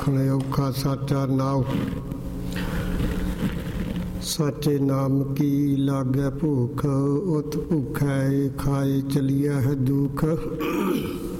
ਆਖਣ ਔਖਾ ਸਾਚਾ ਨਾਉ। ਸਾਚੇ ਨਾਮ ਕੀ ਲਾਗੈ ਭੂਖ, ਉਤ ਭੁਖੈ ਖਾਏ ਚਲਿਆ ਹੈ ਦੁਖ।